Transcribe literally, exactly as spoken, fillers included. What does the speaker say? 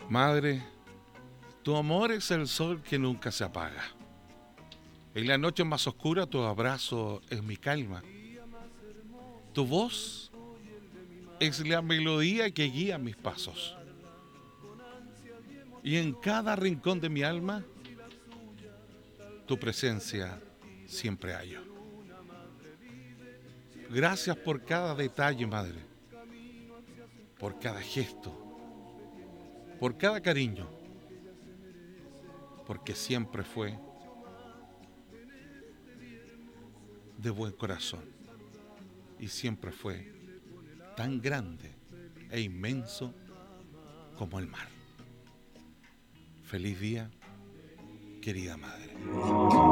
Madre, tu amor es el sol que nunca se apaga. En la noche más oscura tu abrazo es mi calma. Tu voz es la melodía que guía mis pasos. Y en cada rincón de mi alma, tu presencia siempre hallo. Gracias por cada detalle, madre, por cada gesto, por cada cariño, porque siempre fue de buen corazón y siempre fue tan grande e inmenso como el mar. Feliz día, querida madre.